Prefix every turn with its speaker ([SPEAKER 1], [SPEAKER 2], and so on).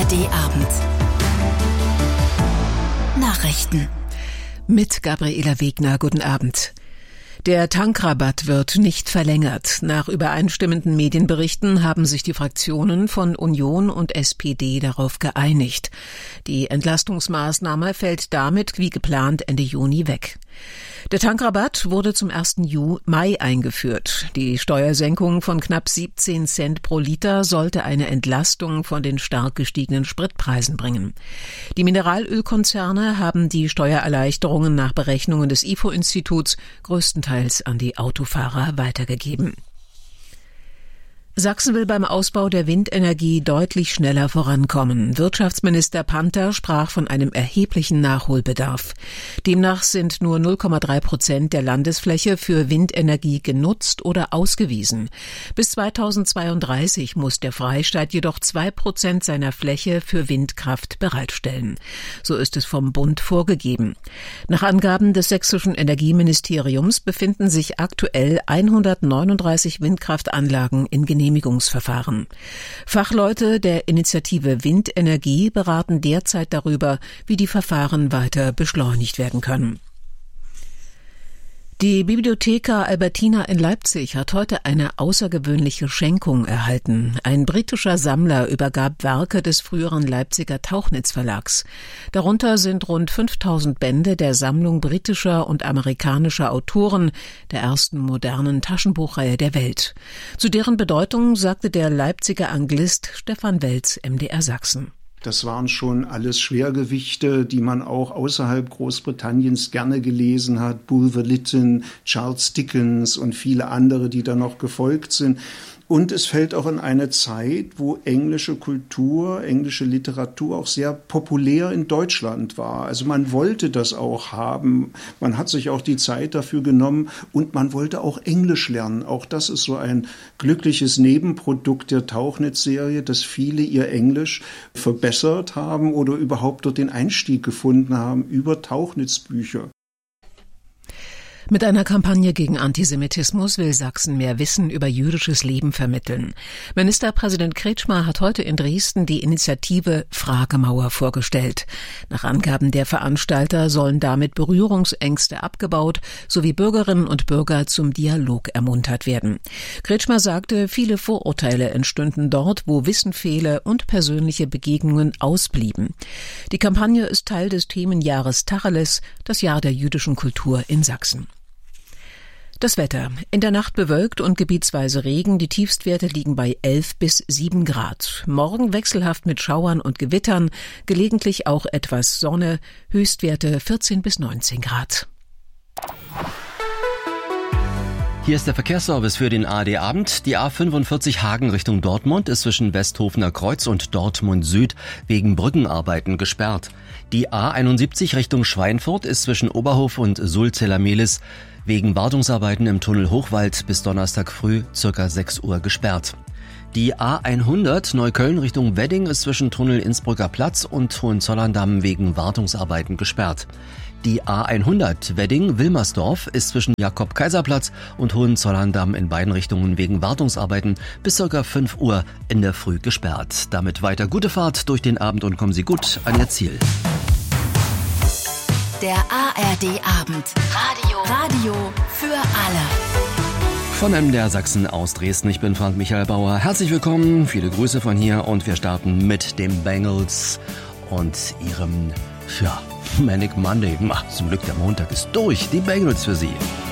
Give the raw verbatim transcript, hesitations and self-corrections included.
[SPEAKER 1] D-Abend. Nachrichten.
[SPEAKER 2] Mit Gabriela Wegner, guten Abend. Der Tankrabatt wird nicht verlängert. Nach übereinstimmenden Medienberichten haben sich die Fraktionen von Union und S P D darauf geeinigt. Die Entlastungsmaßnahme fällt damit wie geplant Ende Juni weg. Der Tankrabatt wurde zum ersten Mai eingeführt. Die Steuersenkung von knapp siebzehn Cent pro Liter sollte eine Entlastung von den stark gestiegenen Spritpreisen bringen. Die Mineralölkonzerne haben die Steuererleichterungen nach Berechnungen des I F O-Instituts größtenteils an die Autofahrer weitergegeben. Sachsen will beim Ausbau der Windenergie deutlich schneller vorankommen. Wirtschaftsminister Panther sprach von einem erheblichen Nachholbedarf. Demnach sind nur null Komma drei Prozent der Landesfläche für Windenergie genutzt oder ausgewiesen. Bis zweitausendzweiunddreißig muss der Freistaat jedoch zwei Prozent seiner Fläche für Windkraft bereitstellen. So ist es vom Bund vorgegeben. Nach Angaben des sächsischen Energieministeriums befinden sich aktuell hundertneununddreißig Windkraftanlagen in Genehmigungsverfahren. Fachleute der Initiative Windenergie beraten derzeit darüber, wie die Verfahren weiter beschleunigt werden können. Die Bibliotheca Albertina in Leipzig hat heute eine außergewöhnliche Schenkung erhalten. Ein britischer Sammler übergab Werke des früheren Leipziger Tauchnitz-Verlags. Darunter sind rund fünftausend Bände der Sammlung britischer und amerikanischer Autoren, der ersten modernen Taschenbuchreihe der Welt. Zu deren Bedeutung sagte der Leipziger Anglist Stefan Welz M D R Sachsen.
[SPEAKER 3] Das waren schon alles Schwergewichte, die man auch außerhalb Großbritanniens gerne gelesen hat. Bulwer Lytton, Charles Dickens und viele andere, die da noch gefolgt sind. Und es fällt auch in eine Zeit, wo englische Kultur, englische Literatur auch sehr populär in Deutschland war. Also man wollte das auch haben. Man hat sich auch die Zeit dafür genommen und man wollte auch Englisch lernen. Auch das ist so ein glückliches Nebenprodukt der Tauchnitz-Serie, dass viele ihr Englisch verbessert haben oder überhaupt dort den Einstieg gefunden haben über Tauchnitz-Bücher.
[SPEAKER 2] Mit einer Kampagne gegen Antisemitismus will Sachsen mehr Wissen über jüdisches Leben vermitteln. Ministerpräsident Kretschmer hat heute in Dresden die Initiative Fragemauer vorgestellt. Nach Angaben der Veranstalter sollen damit Berührungsängste abgebaut sowie Bürgerinnen und Bürger zum Dialog ermuntert werden. Kretschmer sagte, viele Vorurteile entstünden dort, wo Wissen fehle und persönliche Begegnungen ausblieben. Die Kampagne ist Teil des Themenjahres Tacheles, das Jahr der jüdischen Kultur in Sachsen. Das Wetter. In der Nacht bewölkt und gebietsweise Regen. Die Tiefstwerte liegen bei elf bis sieben Grad. Morgen wechselhaft mit Schauern und Gewittern. Gelegentlich auch etwas Sonne. Höchstwerte vierzehn bis neunzehn Grad.
[SPEAKER 4] Hier ist der Verkehrsservice für den A R D-Abend. Die A fünfundvierzig Hagen Richtung Dortmund ist zwischen Westhofener Kreuz und Dortmund Süd wegen Brückenarbeiten gesperrt. Die A einundsiebzig Richtung Schweinfurt ist zwischen Oberhof und Sulzeller-Mehlis wegen Wartungsarbeiten im Tunnel Hochwald bis Donnerstag früh circa sechs Uhr gesperrt. Die A hundert Neukölln Richtung Wedding ist zwischen Tunnel Innsbrucker Platz und Hohenzollern-Damm wegen Wartungsarbeiten gesperrt. Die A hundert Wedding-Wilmersdorf ist zwischen Jakob-Kaiser-Platz und Hohenzollern-Damm in beiden Richtungen wegen Wartungsarbeiten bis ca. fünf Uhr in der Früh gesperrt. Damit weiter gute Fahrt durch den Abend und kommen Sie gut an Ihr Ziel.
[SPEAKER 1] Der A R D-Abend. Radio. Radio für alle.
[SPEAKER 4] Von M D R Sachsen aus Dresden. Ich bin Frank Michael Bauer. Herzlich willkommen. Viele Grüße von hier und wir starten mit den Bangles und ihrem, ja, Manic Monday. Ach, zum Glück, der Montag ist durch. Die Bangles für Sie.